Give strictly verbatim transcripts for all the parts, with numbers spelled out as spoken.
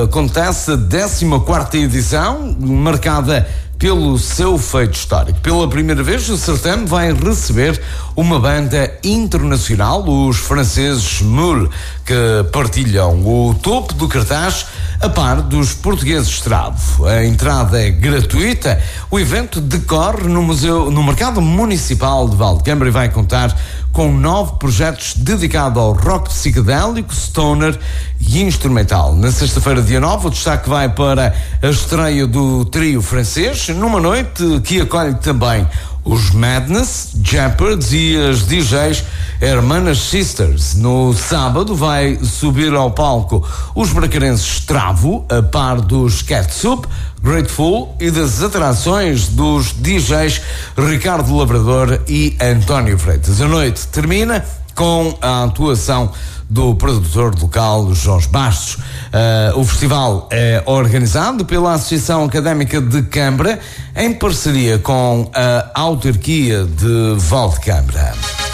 acontece a décima quarta edição, marcada pelo seu feito histórico. Pela primeira vez, o certame vai receber uma banda internacional, os franceses Moule, que partilham o topo do cartaz a par dos portugueses Travo. A entrada é gratuita. O evento decorre no museu, no Mercado Municipal de Valdecâmara, e vai contar com nove projetos dedicados ao rock psicodélico, stoner e instrumental. Na sexta-feira, dia nove, o destaque vai para a estreia do trio francês, numa noite que acolhe também os Madness, Jeopards e as D Js Hermanas Sisters. No sábado vai subir ao palco os bracarenses Travo, a par dos Catsup, Grateful e das atrações dos D Js Ricardo Lavrador e António Freitas. A noite termina com a atuação do produtor local Jorge Bastos. Uh, o festival é organizado pela Associação Académica de Câmara em parceria com a autarquia de Valdecâmara.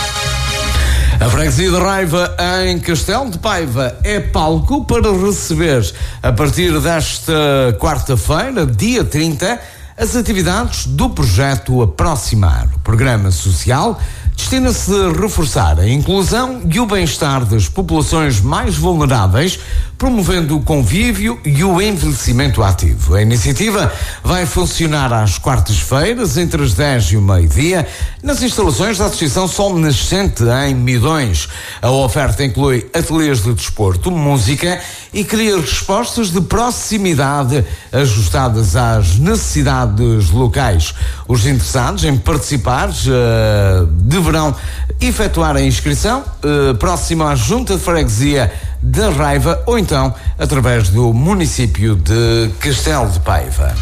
A freguesia de Raiva, em Castelo de Paiva, é palco para receber, a partir desta quarta-feira, dia trinta, as atividades do projeto Aproximar. O programa social destina-se a reforçar a inclusão e o bem-estar das populações mais vulneráveis, promovendo o convívio e o envelhecimento ativo. A iniciativa vai funcionar às quartas-feiras, entre as dez e o meio-dia, nas instalações da Associação Sol Nascente, em Midões. A oferta inclui ateliês de desporto, música e cria respostas de proximidade ajustadas às necessidades locais. Os interessados em participar uh, deverão efetuar a inscrição uh, próxima à Junta de Freguesia da Raiva ou então através do município de Castelo de Paiva.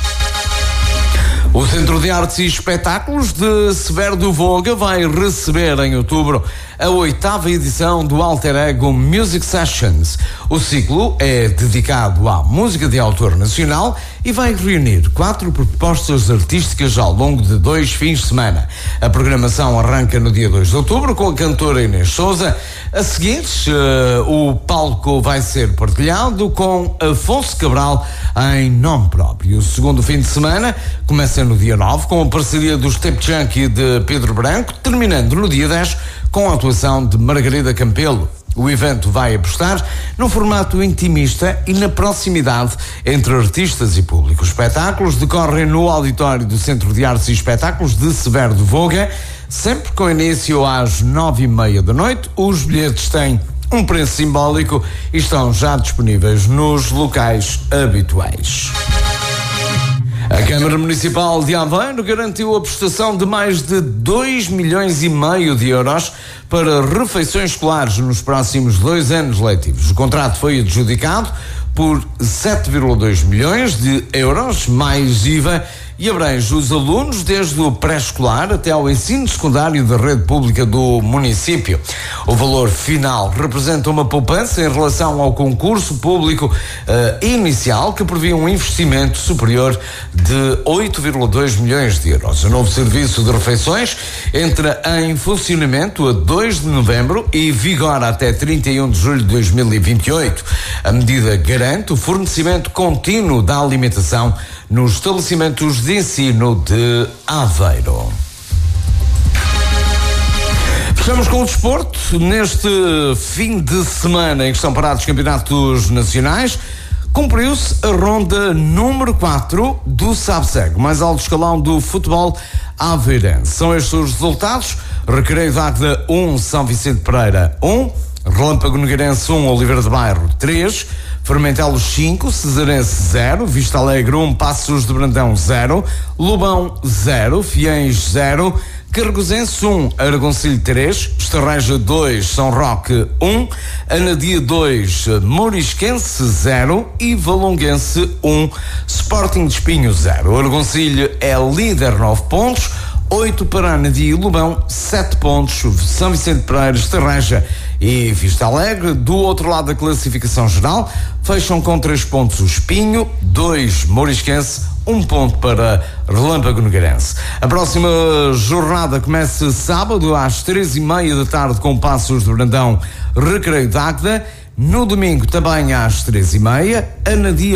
O Centro de Artes e Espetáculos de Severo do Voga vai receber em outubro a oitava edição do Alter Ego Music Sessions. O ciclo é dedicado à música de autor nacional e vai reunir quatro propostas artísticas ao longo de dois fins de semana. A programação arranca no dia dois de outubro com a cantora Inês Souza. A seguir, uh, o palco vai ser partilhado com Afonso Cabral em nome próprio. O segundo fim de semana começa no dia nove com a parceria do Step Junkie de Pedro Branco, terminando no dia dez com a atuação de Margarida Campelo. O evento vai apostar no formato intimista e na proximidade entre artistas e público. Os espetáculos decorrem no auditório do Centro de Artes e Espetáculos de Severo do Voga, sempre com início às nove e meia da noite. Os bilhetes têm um preço simbólico e estão já disponíveis nos locais habituais. A Câmara Municipal de Aveiro garantiu a prestação de mais de dois milhões e meio de euros para refeições escolares nos próximos dois anos letivos. O contrato foi adjudicado por sete vírgula dois milhões de euros, mais I V A, e abrange os alunos desde o pré-escolar até ao ensino secundário da rede pública do município. O valor final representa uma poupança em relação ao concurso público uh, inicial, que previa um investimento superior de oito vírgula dois milhões de euros. O novo serviço de refeições entra em funcionamento a dois de novembro e vigora até trinta e um de julho de dois mil e vinte e oito. A medida garante o fornecimento contínuo da alimentação nos estabelecimentos de ensino de Aveiro. Fechamos com o desporto. Neste fim de semana em que estão parados os campeonatos nacionais, cumpriu-se a ronda número quatro do SABSEG, mais alto escalão do futebol aveirense. São estes os resultados: Recreio de Águeda um, São Vicente Pereira um, Relâmpago Nogueirense um, Oliveira de Bairro três, Fermentelos cinco, Cesarense zero, Vista Alegre um, Passos de Brandão zero, Lobão zero, Fiéis zero, Cargosense um, Aragoncilho três, Estarreja dois, São Roque um, Anadia dois, Morisquense zero e Valonguense um, Sporting de Espinho zero. O Aragoncilho é líder, nove pontos, oito para Anadia e Lobão, sete pontos, São Vicente Pereira, Estarreja e Vista Alegre. Do outro lado da classificação geral, fecham com três pontos o Espinho, dois Morisquense, um ponto para Relâmpago Nogueirense. A próxima jornada começa sábado às três e meia da tarde com Passos de Brandão, Recreio de Águeda. No domingo também às três e meia, Anadia